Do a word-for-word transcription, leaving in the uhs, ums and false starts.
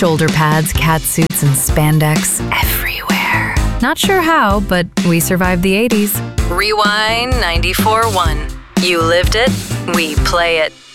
Shoulder pads, cat suits, and spandex everywhere. Not sure how, but we survived the eighties. Rewind ninety-four point one. You lived it, we play it.